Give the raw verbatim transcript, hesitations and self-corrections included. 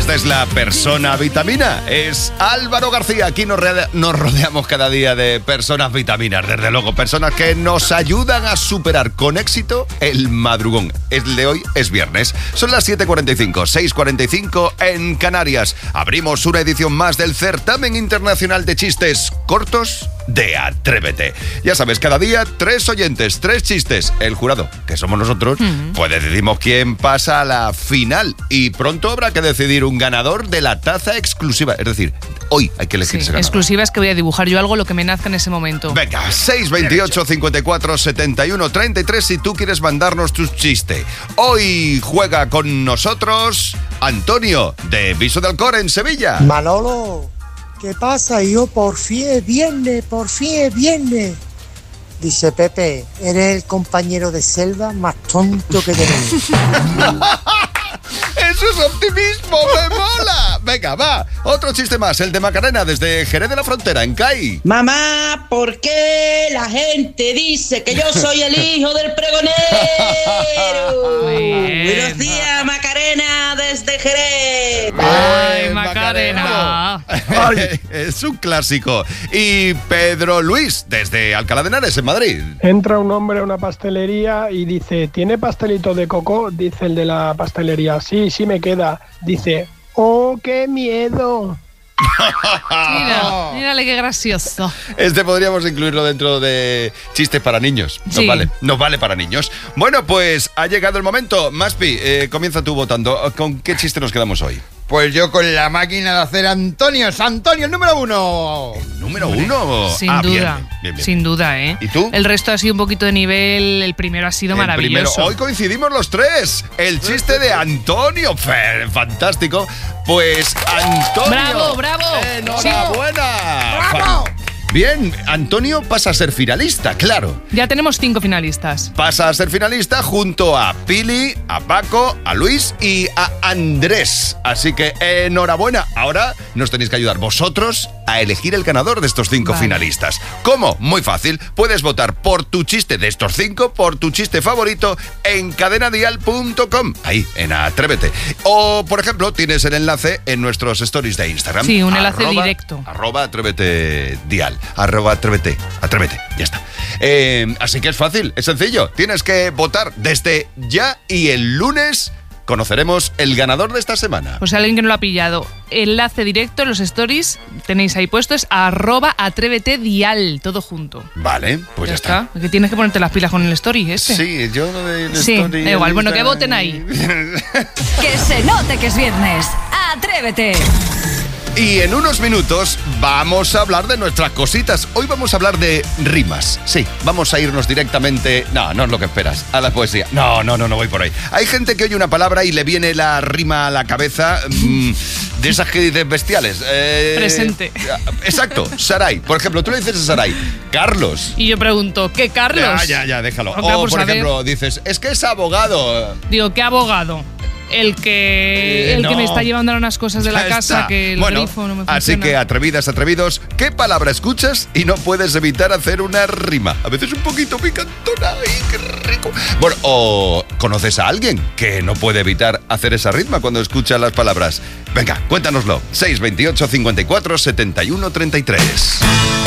Esta es la persona vitamina. Es Álvaro García. Aquí nos, rodea, nos rodeamos cada día de personas vitaminas. Desde luego, personas que nos ayudan a superar con éxito el madrugón. El de hoy es viernes. Son las siete cuarenta y cinco, seis cuarenta y cinco en Canarias. Abrimos una edición más del Certamen Internacional de Chistes Cortos de Atrévete. Ya sabes, cada día tres oyentes, tres chistes. El jurado, que somos nosotros, mm. pues decidimos quién pasa a la final. Y pronto habrá que decidir un ganador de la taza exclusiva. Es decir, hoy hay que elegir sí, ese ganador. Exclusiva es que voy a dibujar yo algo lo que me nazca en ese momento. Venga, seis veintiocho, cincuenta y cuatro, setenta y uno, treinta y tres si tú quieres mandarnos tu chiste. Hoy juega con nosotros Antonio, de Viso del Cor, en Sevilla. Manolo, ¿qué pasa? Yo por fin es viernes, por fin es viernes. Dice Pepe, eres el compañero de selva más tonto que tenemos. ¡Eso es optimismo! ¡Me mola! Venga, va. Otro chiste más, el de Macarena, desde Jerez de la Frontera, en C A I. Mamá, ¿por qué la gente dice que yo soy el hijo del pregonero? Buenos días, Macarena, desde Jerez. ¡Ay, Macarena! Macarena. Es un clásico. Y Pedro Luis, desde Alcalá de Henares, en Madrid. Entra un hombre a una pastelería y dice, ¿tiene pastelito de coco? Dice el de la pastelería, sí, sí me queda. Dice, ¡oh, qué miedo! Mira, mírale qué gracioso. Este podríamos incluirlo dentro de chistes para niños. Nos sí. vale, nos vale para niños. Bueno, pues ha llegado el momento. Maspi, eh, comienza tú votando. ¿Con qué chiste nos quedamos hoy? Pues yo con la máquina de hacer Antonio. Antonio, el número uno. ¿El número uno? Sin ah, duda, bien, bien, bien. sin duda, ¿eh? ¿Y tú? El resto ha sido un poquito de nivel, el primero ha sido el maravilloso. Primero. Hoy coincidimos los tres. El chiste de Antonio, fantástico. Pues Antonio. ¡Bravo, bravo! ¡Enhorabuena! Sí. ¡Bravo! Bien, Antonio pasa a ser finalista, claro. Ya tenemos cinco finalistas. Pasa a ser finalista junto a Pili, a Paco, a Luis y a Andrés. Así que enhorabuena. Ahora nos tenéis que ayudar vosotros a elegir el ganador de estos cinco vale. finalistas. ¿Cómo? Muy fácil. Puedes votar por tu chiste de estos cinco, por tu chiste favorito en cadena dial punto com. Ahí, en Atrévete. O, por ejemplo, tienes el enlace en nuestros stories de Instagram. Sí, un enlace arroba, directo. Arroba Atrévete Dial. Arroba Atrévete. Atrévete. Ya está. Eh, así que es fácil, es sencillo. Tienes que votar desde ya y el lunes conoceremos el ganador de esta semana. Pues alguien que no lo ha pillado, enlace directo en los stories, tenéis ahí puesto, es arroba Atrévete Dial, todo junto. Vale, pues ya, ya está. está. Que tienes que ponerte las pilas con el story este. Sí, yo lo del sí, story. Da igual, bueno, que voten ahí. Que se note que es viernes. Atrévete. Y en unos minutos vamos a hablar de nuestras cositas. Hoy vamos a hablar de rimas. Sí, vamos a irnos directamente... No, no es lo que esperas, a la poesía. No, no, no, no voy por ahí. Hay gente que oye una palabra y le viene la rima a la cabeza, mmm, de esas que dices bestiales. Eh, Presente. Exacto, Saray. Por ejemplo, tú le dices a Saray, Carlos. Y yo pregunto, ¿qué Carlos? Ya, ya, ya, déjalo. O, por, por saber. ejemplo, dices, es que es abogado. Digo, ¿qué abogado? El que eh, el no. que me está llevando a unas cosas de la ya casa, está. que el bueno, grifo no me funciona. Así que atrevidas, atrevidos, ¿qué palabra escuchas y no puedes evitar hacer una rima? A veces un poquito picantona, ¡ay, qué rico! Bueno, o conoces a alguien que no puede evitar hacer esa rima cuando escucha las palabras. Venga, cuéntanoslo. seis veintiocho, cincuenta y cuatro, setenta y uno, treinta y tres.